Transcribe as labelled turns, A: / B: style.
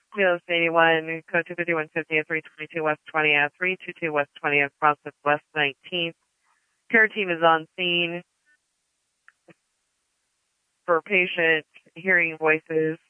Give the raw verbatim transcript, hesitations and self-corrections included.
A: Wheels eighty-one, code two fifty-one fifty at three twenty-two West twentieth, three twenty-two West twentieth, process West nineteenth. Care team is on scene for patient hearing voices.